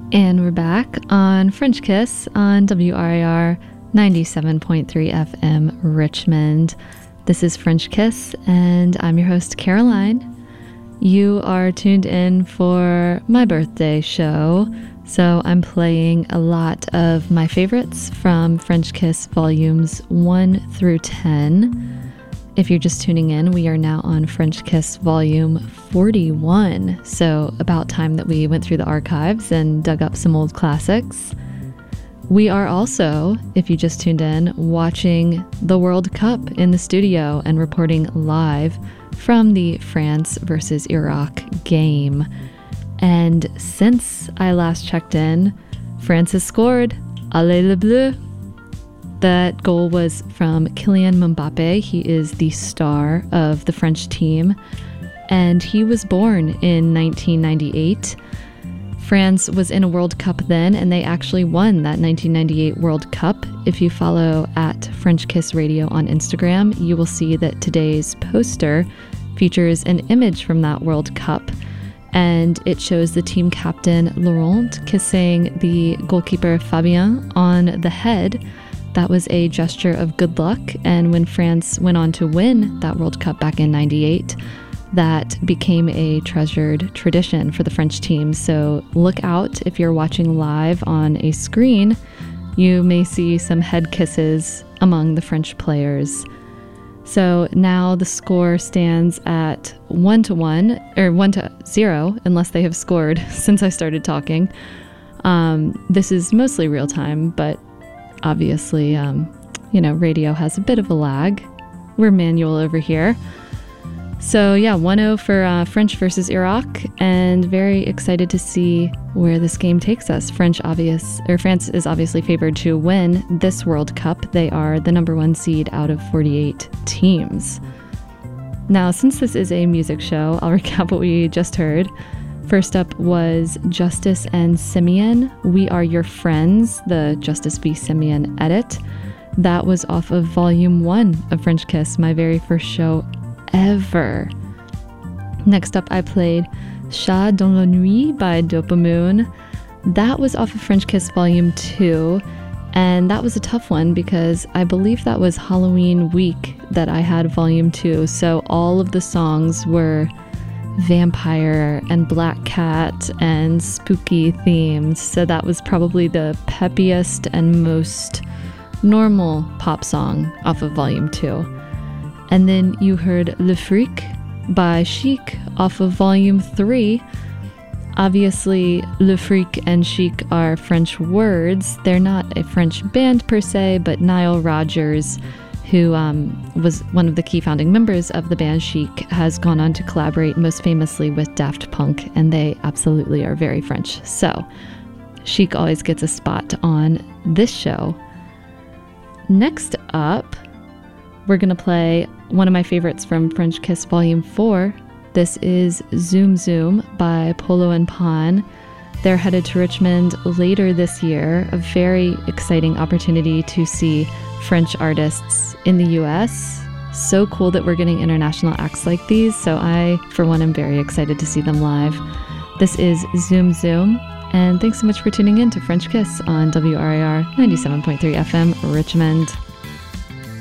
And we're back on French Kiss on WRIR 97.3 FM Richmond. This is French Kiss, and I'm your host, Caroline. You are tuned in for my birthday show, so I'm playing a lot of my favorites from French Kiss volumes 1 through 10. If you're just tuning in, we are now on French Kiss volume 41, so about time that we went through the archives and dug up some old classics. We are also, if you just tuned in, watching the World Cup in the studio and reporting live from the France versus Iraq game. And since I last checked in, France has scored. Allez les Bleus! That goal was from Kylian Mbappe. He is the star of the French team, and he was born in 1998. France was in a World Cup then, and they actually won that 1998 World Cup. If you follow at French Kiss Radio on Instagram, you will see that today's poster features an image from that World Cup, and it shows the team captain Laurent kissing the goalkeeper Fabien on the head. That was a gesture of good luck, and when France went on to win that World Cup back in '98, that became a treasured tradition for the French team. So look out if you're watching live on a screen, you may see some head kisses among the French players. So now the score stands at 1-1, or 1-0, unless they have scored since I started talking. This is mostly real time, but obviously, radio has a bit of a lag. We're manual over here. So yeah, 1-0 for French versus Iraq, and very excited to see where this game takes us. France is obviously favored to win this World Cup. They are the number 1 seed out of 48 teams. Now, since this is a music show, I'll recap what we just heard. First up was Justice and Simeon, We Are Your Friends, the Justice v. Simeon edit. That was off of Volume 1 of French Kiss, my very first show ever. Next up, I played Chat dans la Nuit by Dopamoon. That was off of French Kiss Volume 2, and that was a tough one because I believe that was Halloween week that I had Volume 2, so all of the songs were vampire and black cat and spooky themes, so that was probably the peppiest and most normal pop song off of Volume 2. And then you heard Le Freak by Chic off of Volume 3. Obviously, Le Freak and Chic are French words. They're not a French band per se, but Nile Rodgers, who was one of the key founding members of the band Chic, has gone on to collaborate most famously with Daft Punk, and they absolutely are very French. So, Chic always gets a spot on this show. Next up, we're going to play one of my favorites from French Kiss Volume 4. This is Zoom Zoom by Polo and Pan. They're headed to Richmond later this year, a very exciting opportunity to see French artists in the US. So cool that we're getting international acts like these, so I, for one, am very excited to see them live. This is Zoom Zoom, and thanks so much for tuning in to French Kiss on WRIR 97.3 FM Richmond.